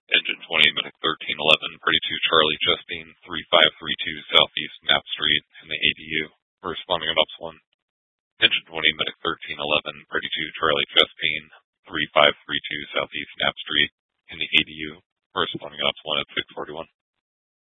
Engine 20, Medic 1311, 32 Charlie Justine, 3532 Southeast Knapp Street in the ADU. Responding on Ops 1. Engine 20, Medic 1311, 32 Charlie Justine, 3532 Southeast Knapp Street in the ADU. Responding on Ops 1 at 641.